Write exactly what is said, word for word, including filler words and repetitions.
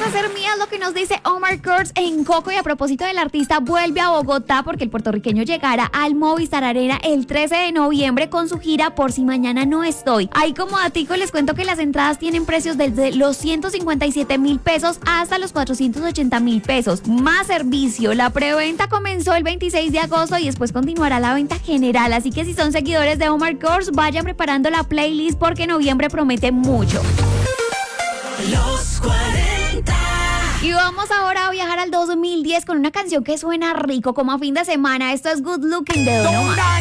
a hacer mías lo que nos dice Omar Kurz en Coco. Y a propósito del artista, vuelve a Bogotá porque el puertorriqueño llegará al Movistar Arena el trece de noviembre con su gira Por Si Mañana No Estoy. Ahí como datico les cuento que las entradas tienen precios desde los ciento cincuenta y siete mil pesos hasta los cuatrocientos ochenta mil pesos, más servicio. La preventa comenzó el veintiséis de agosto y después continuará la venta general. Así que si son seguidores de Omar Kurz, vayan preparando la playlist porque noviembre promete mucho. Los cuarenta. Y vamos ahora a viajar al dos mil diez con una canción que suena rico como a fin de semana. Esto es Good Looking de Don Omar.